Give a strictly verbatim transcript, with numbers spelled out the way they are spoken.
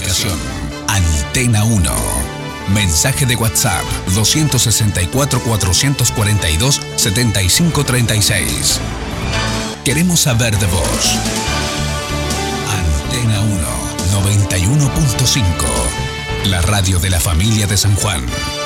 comunicación. Antena uno. Mensaje de WhatsApp dos seis cuatro, cuatro cuatro dos, siete cinco tres seis. Queremos saber de vos. Antena uno, noventa y uno punto cinco. La radio de la familia de San Juan.